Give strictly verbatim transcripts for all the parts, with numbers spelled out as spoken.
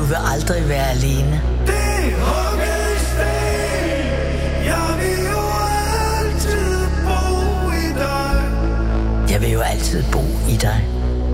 vil aldrig være alene. Det er hugget i sten. Jeg vil jo altid bo i dig. Jeg vil jo altid bo i dig.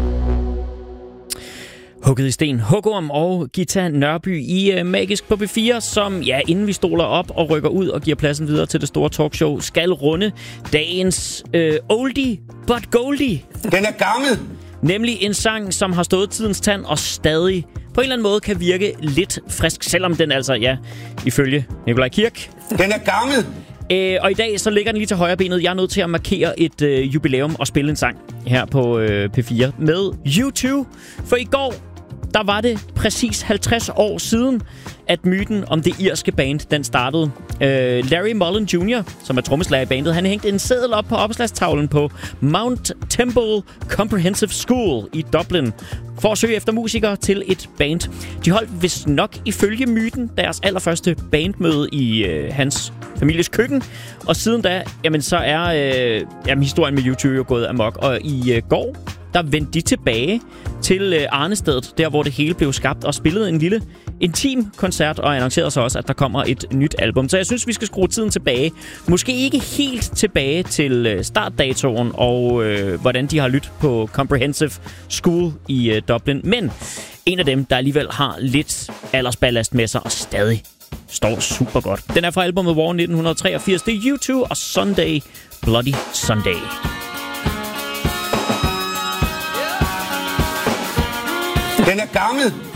Hugget i sten. Hugorm og Gita Nørby i uh, Magisk på P fire, som, ja, inden vi stoler op og rykker ud og giver pladsen videre til det store talkshow, skal runde dagens uh, oldie but goldie. Den er gammel. Nemlig en sang, som har stået tidens tand og stadig på en eller anden måde kan virke lidt frisk, selvom den altså, ja, ifølge Nikolaj Kirk. Den er gammel. Øh, og i dag så ligger den lige til højre benet. Jeg er nødt til at markere et øh, jubilæum og spille en sang her på øh, P fire med U to. For i går, der var det præcis halvtreds år siden, at myten om det irske band, den startede. Øh, Larry Mullen junior, som er trommeslager i bandet, han hængte en seddel op på opslagstavlen på Mount Temple Comprehensive School i Dublin for at søge efter musikere til et band. De holdt vist nok ifølge myten deres allerførste bandmøde i øh, hans families køkken. Og siden da, jamen, så er øh, jamen, historien med U to jo gået amok. Og i øh, går, der vendte de tilbage til øh, Arnestedet, der hvor det hele blev skabt, og spillede en lille intim koncert, og annoncerede så også, at der kommer et nyt album. Så jeg synes, vi skal skrue tiden tilbage. Måske ikke helt tilbage til øh, startdatoen, og øh, hvordan de har lyttet på Comprehensive School i øh, Dublin. Men en af dem, der alligevel har lidt aldersballast med sig, og stadig står super godt. Den er fra albumet War nitten treogfirs. Det er U to og Sunday, Bloody Sunday. Den er gammel.